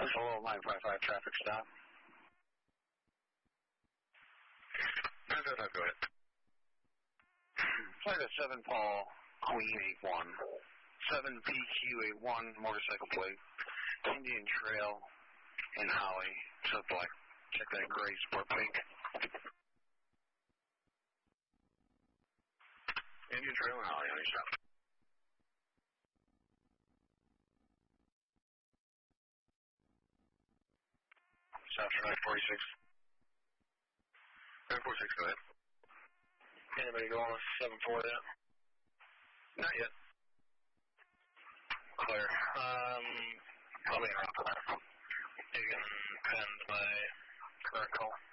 Hello, 955 traffic stop. 955, go ahead. Flight of 7 Paul, Queen 81. 7PQ81, motorcycle plate. Indian Trail in Holly. So black. Check that gray sport pink. Indian Trail in Holly, on your stop. South 946. 946, go ahead. Anybody going on 74 yet? Not yet. Clear. Probably around. You can pend my current call.